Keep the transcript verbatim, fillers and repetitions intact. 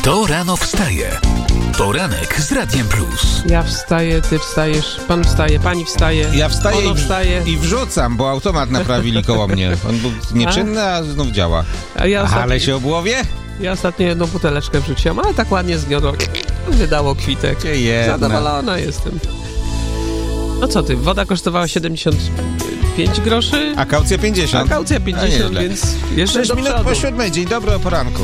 Kto rano wstaje? Poranek z Radiem Plus. Ja wstaję, ty wstajesz, pan wstaje, pani wstaje, Ja wstaję ono i, wstaje. i wrzucam, bo automat naprawili koło mnie. On był nieczynny, a znów działa. A ja ostatnio, Ale się obłowie? ja ostatnio jedną buteleczkę wrzuciłam, ale tak ładnie zgniotło, wydało kwitek. Gdzie jedna? Zadowolona jestem. No co ty, woda kosztowała siedemdziesiąt pięć groszy, A kaucja pięćdziesiąt. a kaucja pięćdziesiąt, A nieźle. więc jeszcze sześć do minut przodu. po siódmej. Dzień dobry, o poranku.